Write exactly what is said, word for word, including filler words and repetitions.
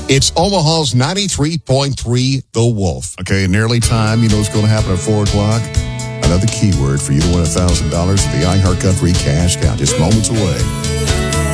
It's Omaha's ninety-three point three The Wolf. Okay, nearly time. You know what's going to happen at four o'clock? Another keyword for you to win one thousand dollars at the iHeart Country Cash Cow. Just moments away.